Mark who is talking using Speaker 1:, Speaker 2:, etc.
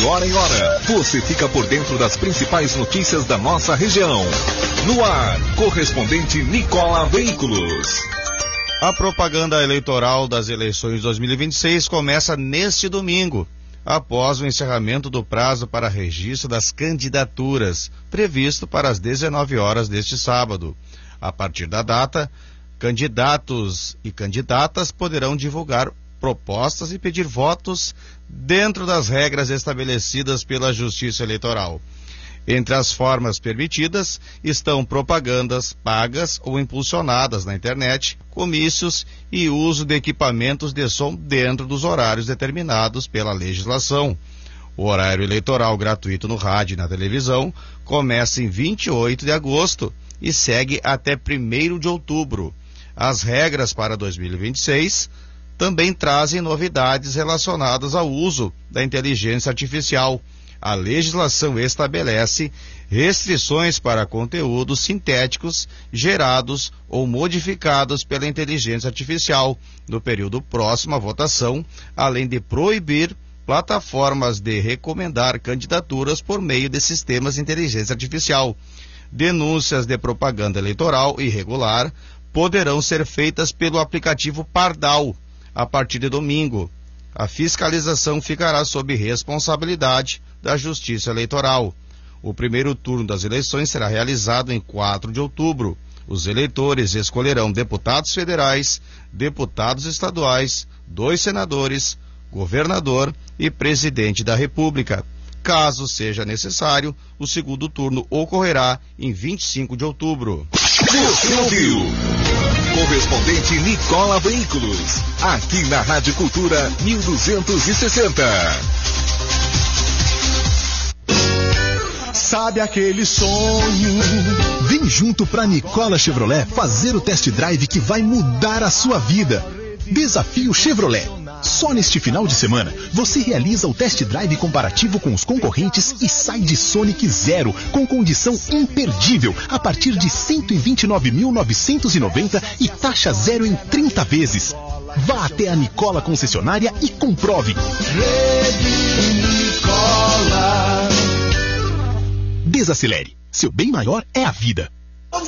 Speaker 1: hora em hora, você fica por dentro das principais notícias da nossa região. No ar, correspondente Nicola Veículos.
Speaker 2: A propaganda eleitoral das eleições 2026 começa neste domingo, após o encerramento do prazo para registro das candidaturas, previsto para as 19 horas deste sábado. A partir da data, candidatos e candidatas poderão divulgar propostas e pedir votos dentro das regras estabelecidas pela Justiça Eleitoral. Entre as formas permitidas estão propagandas pagas ou impulsionadas na internet, comícios e uso de equipamentos de som dentro dos horários determinados pela legislação. O horário eleitoral gratuito no rádio e na televisão começa em 28 de agosto e segue até 1º de outubro. As regras para 2026 também trazem novidades relacionadas ao uso da inteligência artificial. A legislação estabelece restrições para conteúdos sintéticos gerados ou modificados pela inteligência artificial no período próximo à votação, além de proibir plataformas de recomendar candidaturas por meio de sistemas de inteligência artificial. Denúncias de propaganda eleitoral irregular poderão ser feitas pelo aplicativo Pardal a partir de domingo. A fiscalização ficará sob responsabilidade da Justiça Eleitoral. O primeiro turno das eleições será realizado em 4 de outubro. Os eleitores escolherão deputados federais, deputados estaduais, 2 senadores, governador e presidente da República. Caso seja necessário, o segundo turno ocorrerá em 25 de outubro.
Speaker 1: Você ouviu? Correspondente Nicola Veículos, aqui na Rádio Cultura 1260.
Speaker 3: Sabe aquele sonho? Vem junto pra Nicola Chevrolet fazer o test drive que vai mudar a sua vida. Desafio Chevrolet. Só neste final de semana, você realiza o test drive comparativo com os concorrentes e sai de Sonic zero, com condição imperdível, a partir de R$ 129.990 e taxa zero em 30 vezes. Vá até a Nicola concessionária e comprove. Rede Nicola. Desacelere. Seu bem maior é a vida.